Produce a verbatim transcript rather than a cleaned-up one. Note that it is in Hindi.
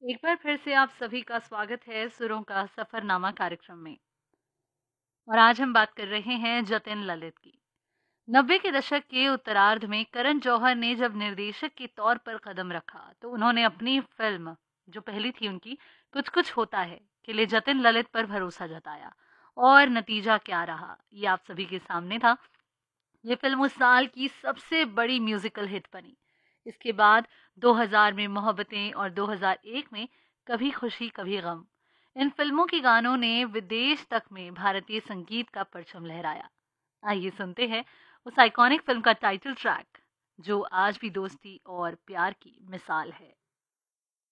एक बार फिर से आप सभी का स्वागत है सुरों का सफरनामा कार्यक्रम में। और आज हम बात कर रहे हैं जतिन ललित की। नब्बे के दशक के उत्तरार्ध में करण जौहर ने जब निर्देशक के तौर पर कदम रखा तो उन्होंने अपनी फिल्म, जो पहली थी उनकी, कुछ कुछ होता है, के लिए जतिन ललित पर भरोसा जताया। और नतीजा क्या रहा ये आप सभी के सामने था। ये फिल्म उस साल की सबसे बड़ी म्यूजिकल हिट बनी। इसके बाद दो हज़ार में मोहब्बतें और दो हज़ार एक में कभी खुशी कभी गम, इन फिल्मों के गानों ने विदेश तक में भारतीय संगीत का परचम लहराया। आइए सुनते हैं उस आइकॉनिक फिल्म का टाइटल ट्रैक, जो आज भी दोस्ती और प्यार की मिसाल है।